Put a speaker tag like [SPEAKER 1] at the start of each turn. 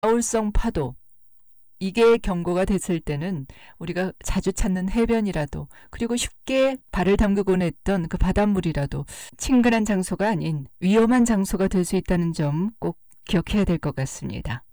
[SPEAKER 1] 저울성 파도, 이게 경고가 됐을 때는 우리가 자주 찾는 해변이라도, 그리고 쉽게 발을 담그곤 했던 그 바닷물이라도 친근한 장소가 아닌 위험한 장소가 될 수 있다는 점 꼭 기억해야 될 것 같습니다.